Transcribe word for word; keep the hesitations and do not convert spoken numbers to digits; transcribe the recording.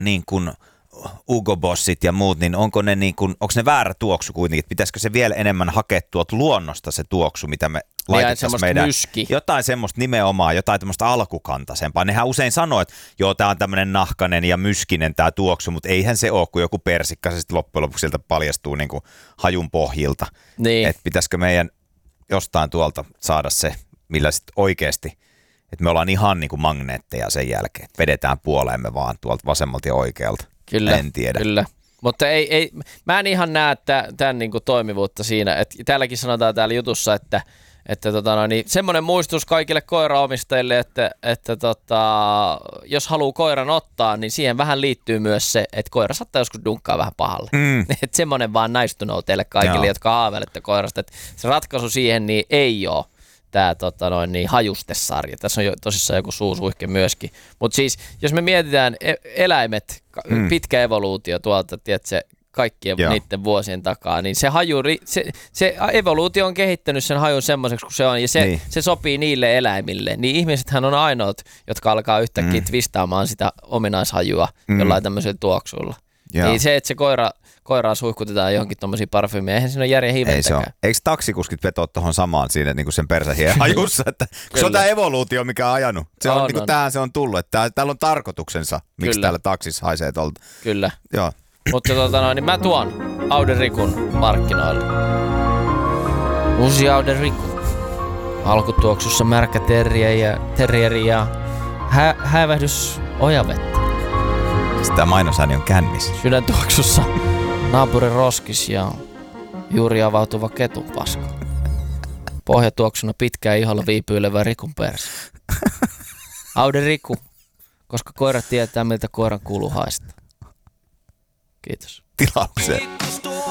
niin kuin Hugo Bossit ja muut, niin onko ne niin kuin, onko ne väärä tuoksu kuitenkin? Pitäisikö se vielä enemmän hakea tuolta luonnosta se tuoksu, mitä me laitettaisiin meidän... Myski. Jotain semmoista nimenomaan, jotain tämmöistä alkukantaisempaa. Nehän usein sanoo, että joo, tää on tämmöinen nahkainen ja myskinen tää tuoksu, mutta eihän se ole, kun joku persikka, se sitten loppujen lopuksi sieltä paljastuu niin kuin hajun pohjilta. Niin. Että pitäisikö meidän jostain tuolta saada se, millä sitten oikeasti, että me ollaan ihan niin kuin magneetteja sen jälkeen. Vedetään puoleemme vaan tuolta vasemmalta ja oikealta. Kyllä, en tiedä. Kyllä. Mutta ei, ei, mä en ihan näe tämän niin kuin toimivuutta siinä. Et täälläkin sanotaan täällä jutussa, että, että tota no, niin semmoinen muistutus kaikille koiraomistajille, että, että tota, jos haluaa koiran ottaa, niin siihen vähän liittyy myös se, että koira saattaa joskus dunkkaa vähän pahalle. Mm. Että semmoinen vaan nice to know teille kaikille, Joo. jotka haaveilette koirasta. Että se ratkaisu siihen niin ei ole tämä tota noin, niin hajustesarja. Tässä on jo, tosissaan joku suusuihke myöskin. Mutta siis, jos me mietitään e- eläimet, mm. pitkä evoluutio tuolta, tiedätkö, kaikkien Joo. niiden vuosien takaa, niin se haju, se, se evoluutio on kehittänyt sen hajun semmoiseksi kuin se on, ja se, niin. se sopii niille eläimille. Niin ihmisethän on ainoat, jotka alkaa yhtäkkiä mm. twistaamaan sitä ominaishajua mm. jollain tämmöisellä tuoksulla. Joo. Niin se, että se koira, koiraa suihkutetaan johonkin tommosiin parfyymeihin, eihän siinä ole järjen hiventäkään. Ei Eikö taksikuskit vetoa tuohon samaan siinä niin kuin sen persahien hajussa? Että, kun se on tämä evoluutio, mikä on ajanut. Se on, on, niin kuin, on. Tähän se on tullut. Että täällä on tarkoituksensa, miksi Kyllä. täällä taksissa haisee tuolta. Kyllä. Joo. Mutta tota noin, niin mä tuon Audi Ricun markkinoille. Uusi Audi Ricu. Alkutuoksussa märkä terrieri ja, terrieri ja hä, häivähdys ojavettä. Sitä mainosääni on kännissä. Sydäntuoksussa naapurin roskis ja juuri avautuva ketunpaska. Pohjatuoksuna pitkään iholla viipyilevä Ricun perse. Audi Ricu, koska koira tietää miltä koiran kuuluu haistaa. Kiitos. Tilaukseen.